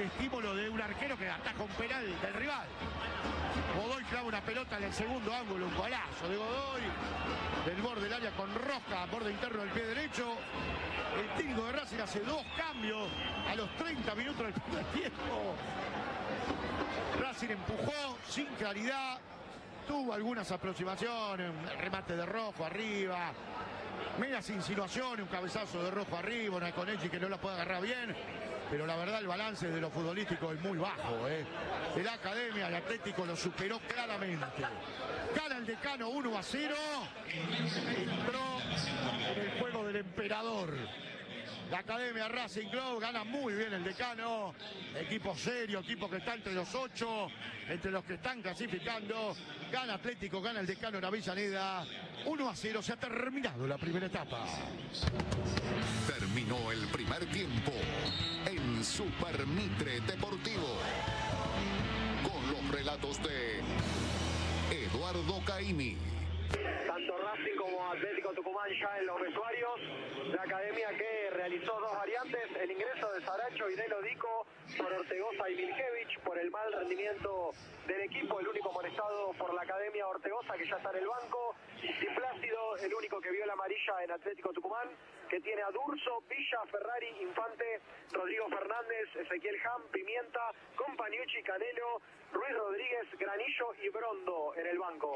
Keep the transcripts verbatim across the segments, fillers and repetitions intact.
estímulo de un arquero que ataja un penal del rival. Godoy clava una pelota en el segundo ángulo, un golazo de Godoy, del borde del área con Rosca, borde interno del pie derecho. El técnico de Racing hace dos cambios a los treinta minutos del primer tiempo. Racing empujó sin claridad, tuvo algunas aproximaciones, un remate de Rojo arriba, medias insinuaciones, un cabezazo de Rojo arriba, una Conechi que no la puede agarrar bien, pero la verdad el balance de lo futbolístico es muy bajo, ¿eh? De la Academia, el Atlético lo superó claramente. Gana el Decano uno a cero, entró en el juego del emperador. La Academia Racing Club gana muy bien el Decano, equipo serio, equipo que está entre los ocho, entre los que están clasificando. Gana Atlético, gana el Decano en Avellaneda, uno a cero, se ha terminado la primera etapa. Terminó el primer tiempo en Super Mitre Deportivo, con los relatos de Eduardo Caimi. Tanto Racing como Atlético Tucumán ya en los vestuarios. La Academia que realizó dos variantes, el ingreso de Saracho y de Lodico por Ortegoza y Milkevich por el mal rendimiento del equipo. El único molestado por la Academia, Ortegoza, que ya está en el banco, y Plácido, el único que vio la amarilla en Atlético Tucumán, que tiene a Durso, Villa, Ferrari, Infante, Rodrigo Fernández, Ezequiel Ham, Pimienta, Compagnucci, Canelo, Ruiz Rodríguez, Granillo y Brondo en el banco.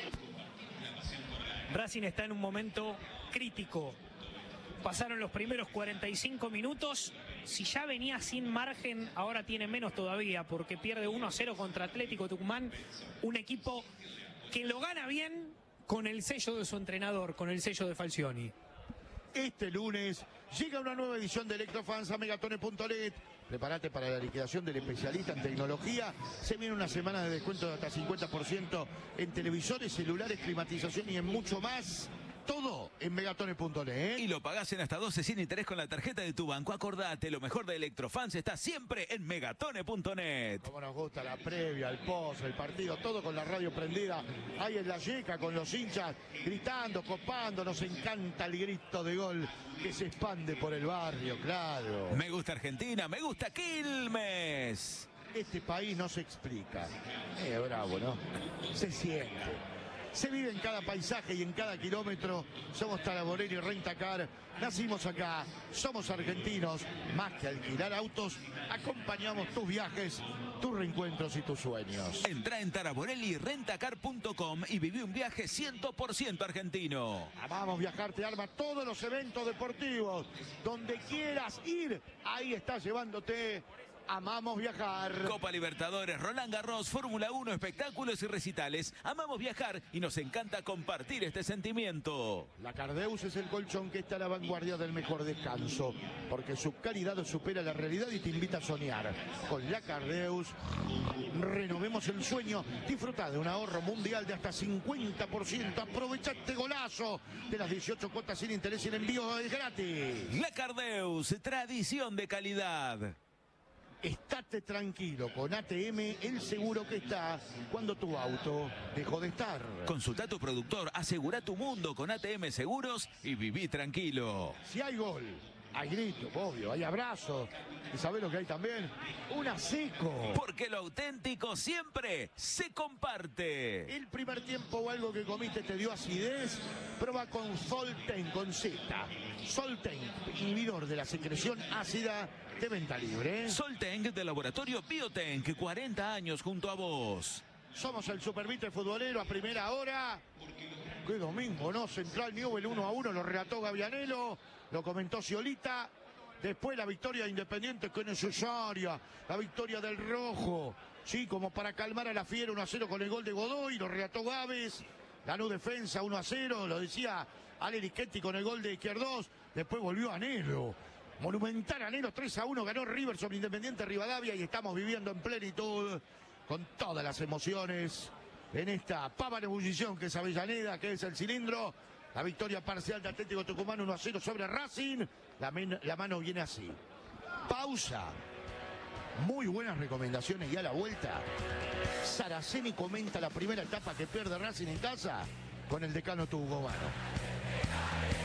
Racing está en un momento crítico. Pasaron los primeros cuarenta y cinco minutos. Si ya venía sin margen, ahora tiene menos todavía, porque pierde uno a cero contra Atlético Tucumán. Un equipo que lo gana bien con el sello de su entrenador, con el sello de Falcioni. Este lunes llega una nueva edición de Electrofans a Megatone punto net. Prepárate para la liquidación del especialista en tecnología. Se viene una semana de descuento de hasta cincuenta por ciento en televisores, celulares, climatización y en mucho más. Todo en Megatone punto net, ¿eh? Y lo pagás en hasta doce sin interés con la tarjeta de tu banco. Acordate, lo mejor de Electrofans está siempre en Megatone punto net. Como nos gusta la previa, el post, el partido, todo con la radio prendida. Ahí en la yeca con los hinchas gritando, copando. Nos encanta el grito de gol que se expande por el barrio, claro. Me gusta Argentina, me gusta Quilmes. Este país no se explica. Eh, bravo, ¿no? Se siente. Se vive en cada paisaje y en cada kilómetro. Somos Talaborelli Rentacar. Nacimos acá. Somos argentinos. Más que alquilar autos, acompañamos tus viajes, tus reencuentros y tus sueños. Entra en Talaborelli Rentacar punto com y viví un viaje cien por ciento argentino. Amamos Viajar, te arma todos los eventos deportivos. Donde quieras ir, ahí está llevándote. Amamos Viajar. Copa Libertadores, Roland Garros, Fórmula uno, espectáculos y recitales. Amamos viajar y nos encanta compartir este sentimiento. La Cardeus es el colchón que está a la vanguardia del mejor descanso, porque su calidad supera la realidad y te invita a soñar. Con la Cardeus, renovemos el sueño. Disfruta de un ahorro mundial de hasta cincuenta por ciento. Aprovecha este golazo de las dieciocho cuotas sin interés y el envío es gratis. La Cardeus, tradición de calidad. Estate tranquilo, con A T M el seguro que está cuando tu auto dejó de estar. Consulta a tu productor, asegura tu mundo con A T M Seguros y viví tranquilo. Si hay gol, hay grito, obvio, hay abrazos. ¿Y sabés lo que hay también? Un seco. Porque lo auténtico siempre se comparte. El primer tiempo o algo que comiste te dio acidez, prueba con Solten, con Z. Solten, inhibidor de la secreción ácida, de venta libre. Solten de Laboratorio Biotenk, cuarenta años junto a vos. Somos el Supermitre futbolero a primera hora. Qué domingo, ¿no? Central Newell uno a uno, lo relató Gavianelo, lo comentó Sciolita. Después la victoria de Independiente, que es necesaria. La victoria del Rojo. Sí, como para calmar a la fiera, uno a cero con el gol de Godoy, lo relató Gávez. Ganó defensa uno a cero, lo decía Ale Riquetti con el gol de Izquierdos. Después volvió Anelo. Monumental Anelo, tres a uno, ganó River sobre Independiente Rivadavia y estamos viviendo en plenitud con todas las emociones en esta pava de ebullición que es Avellaneda, que es el cilindro. La victoria parcial de Atlético Tucumán uno a cero sobre Racing. La, men, la mano viene así. Pausa. Muy buenas recomendaciones y a la vuelta. Saraceni comenta la primera etapa que pierde Racing en casa con el Decano tucumano.